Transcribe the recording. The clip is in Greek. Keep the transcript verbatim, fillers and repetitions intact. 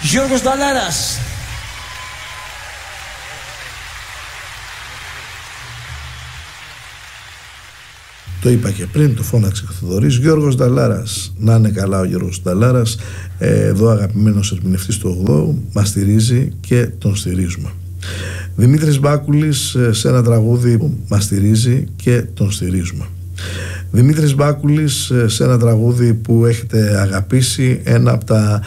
Γιώργος Νταλάρας. Το είπα και πριν, το φώναξε ο Θοδωρής. Γιώργος Νταλάρας. Να είναι καλά ο Γιώργος Νταλάρας. Εδώ αγαπημένος ερμηνευτής του ογδόου. Μας στηρίζει και τον στηρίζουμε. Δημήτρης Μπάκουλης σε ένα τραγούδι που μας στηρίζει και τον στηρίζουμε. Δημήτρης Μπάκουλης σε ένα τραγούδι που έχετε αγαπήσει, ένα από τα